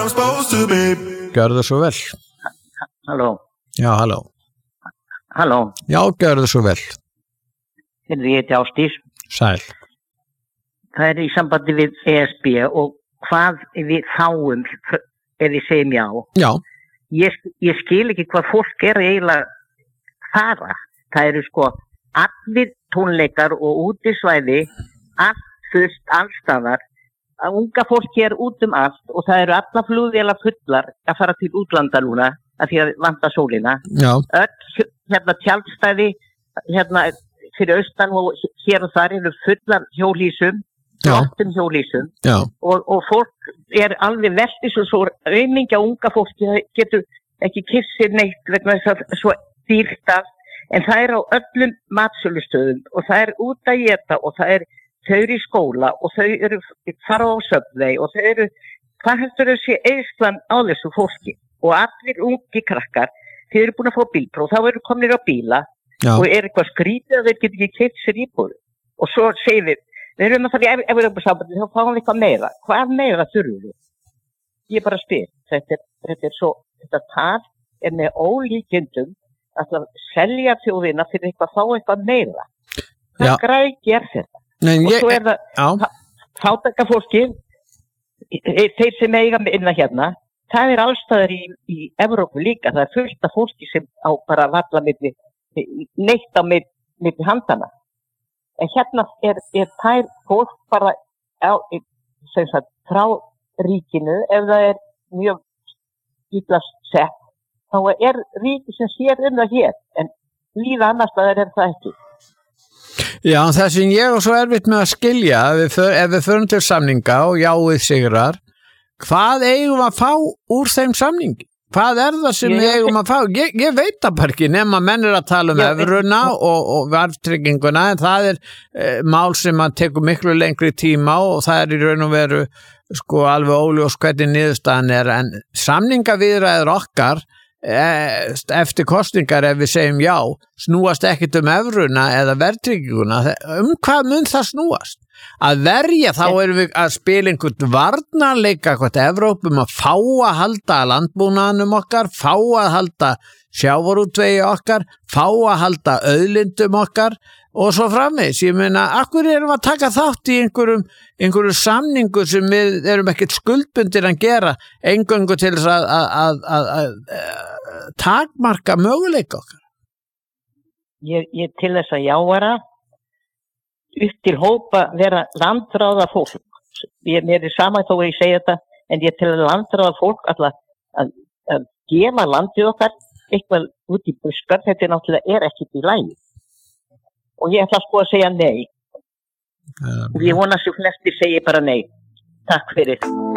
I'm supposed to be. Gjörðu svo vel. Halló. Já, halló. Halló. Já, gjörðu svo vel. Ég heiti Ásdís. Sæl. Það í sambandi við ESB og hvað við fáum ef við segjum já. Já. Ég skil ekki hvað fólk eiginlega fara. Það eru sko allir tónleikar og útisvæði, allt fullt, allstaðar. Unga fólki út allt og það eru alla flugvélar fullar að fara til útlanda núna að því að vanta sólina. Já. Öll tjaldstæði fyrir austan og hér og þar eru fullar hjólhýsum, flottum hjólhýsum og fólk alveg veltið svo aumingja unga fólki getur ekki kissið neitt vegna þess að svo dýrt af, en það á öllum matsölustöðum og það út að éta og þau eru í skóla og þau eru fara á Subway og þau eru, hvað heldur þau sé eyslan á þessu fólki og allir ungi krakkar, þau eru búin að fá bílpróf, þá eru komnir á bíla og eitthvað skrítið að þeir geta ekki keypt sér íbúð og svo segir við erum að fara í Evrópusambandið, þá fáum við eitthvað meira. Hvað meira þurfum við? Ég bara spyr, þetta svo, þetta tal með ólíkindum að selja þjóðina fyrir eitthvað, fá eitthvað meira. Það græki þetta. Og svo það fátæka fólki, þeir sem eiga innan hérna, það allstaðar í Evrópu líka, það fullt af fólki sem á bara valla neitt á milli handana. En hérna tær fólk bara frá ríkinu, ef það mjög illa sett, þá ríki sem sér það hér, en líða annars staðar það ekki. Já, það sem ég svo erfitt með að skilja, ef við förum til samninga og jáið sigrar, hvað eigum að fá úr þeim samningi? Hvað það sem við eigum að fá? Ég veit það bara ekki, nema menn að tala evruna og verðtrygginguna, en það mál sem að tekur miklu lengri tíma og það í raun og veru sko alveg óljós hvernig niðurstaðan en samningaviðræður okkar eftir kosningar ef við segjum já, snúast ekkert evruna eða verðtrygginguna, hvað mun það snúast? Að verja, þá erum við að spila einhvern varnarleika hvort Evrópum að fá að halda landbúnaðanum okkar, fá að halda sjávarútvegi okkar, fá að halda auðlindum okkar og svo framvegis. Ég meina, akkur erum að taka þátt í einhverju samningu sem við erum ekkert skuldbundir að gera, eingöngu til þess að takmarka möguleika okkar. Ég til þess að jáara upp til hópa vera landráða fólk. Mér sama þó að ég segi þetta, en ég til að landráða fólk að gefa landið okkar eitthvað út í buskar, þetta náttúrulega ekkert í lagi. Og ég ætla sko að segja nei. Ég vona sem flestir segi bara nei. Takk fyrir.